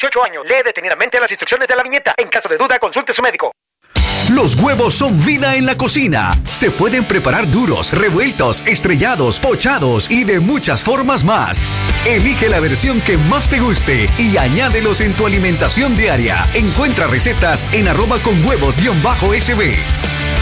18 años. Lee detenidamente las instrucciones de la viñeta. En caso de duda, consulte a su médico. Los huevos son vida en la cocina. Se pueden preparar duros, revueltos, estrellados, pochados y de muchas formas más. Elige la versión que más te guste y añádelos en tu alimentación diaria. Encuentra recetas en @conhuevos_sb.